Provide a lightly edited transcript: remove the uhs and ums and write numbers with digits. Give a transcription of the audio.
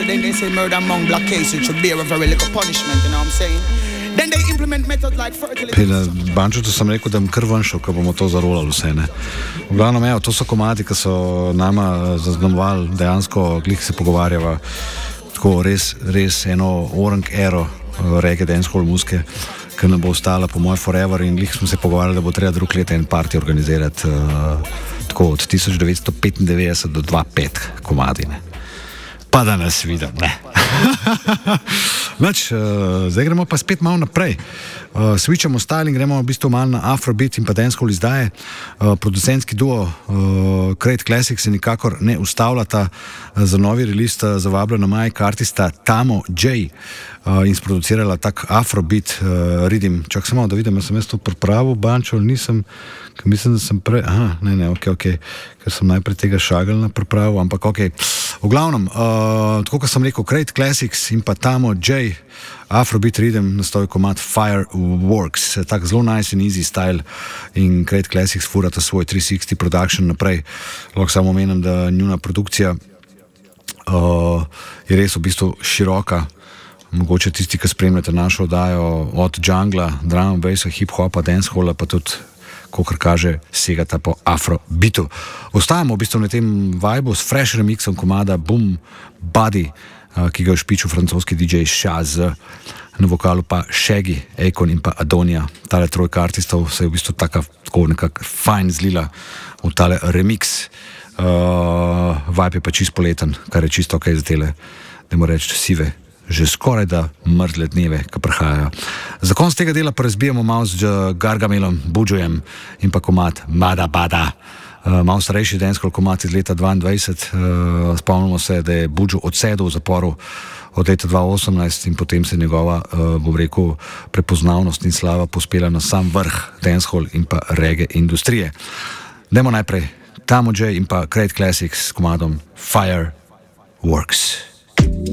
then they say murder among black cases should bear a very little punishment, you know what I'm saying? Then they implement methods like fertility. Pri Bančutu sem rekel, da bom kar ven šel, ko bomo to zarolali vse, ne. V glavnem, evo, to so komadi, ki so nama zaznamovali, dejansko glih se pogovarjava tako res eno orang ero reggae dancehall muzike, ki nam bo ostala po moj forever, in glih smo se pogovarjali, da bo treba drug let en party organizirati tako od 1995 do 2005 komadi, ne. Pa da nas vidim, ne. Nač, zdaj gremo pa spet malo naprej. Switchamo style in gremo v bistvu malo na Afrobeat in pa dancehall izdaje. Producentski duo Crate Classics se nikakor ne ustavljata. Za novi release zavabljena Mike artista Tamo J in sproducirala tak Afrobeat rhythm. Čak samo da vidim, sem jaz to pripravil, Bančo, ali nisem, ker mislim, da sem prej, ok, ker sem najprej tega Šagalna pripravil, ampak ok. V glavnem, tako kot sem rekel, Crate Classics in pa Tamo J, Afrobeat rhythm, nastoji komad Fireworks, tak zelo nice and easy style, in Crate Classics furata svoj 360 production naprej. Lahko samo omenim, da njuna produkcija je res v bistvu široka. Mogoče tisti, ki spremljate našo oddajo od jungla, drum and bassa, hip-hopa, danceholla, pa tudi, kakor kaže, segata po Afrobeatu. Ostajamo v bistvu na tem vibu s fresh remixom komada Boom Body, ki ga je špičil francoski DJ Shaz, na vokalu pa Shaggy, Akon in pa Adonia. Tale trojka artistov se je v bistvu tako nekako fajn zlila v tale remix. Vibe je pa čist poleten, kar je čisto ok za tele, da mu reči sive, že skoraj da mrzle dneve, ki prihajajo. Za konc tega dela pa razbijamo malo z Gargamelom, Bujujem in pa komad Mada Bada. Malo starejši dancehall komad iz leta 2022. Spomnimo se, da je Buju odsedel v zaporu od leta 2018 in potem se njegova, bom rekel, prepoznavnost in slava pospela na sam vrh dancehall in pa reggae industrije. Dajmo najprej Tamo J in pa Crate Classics s komadom Fireworks.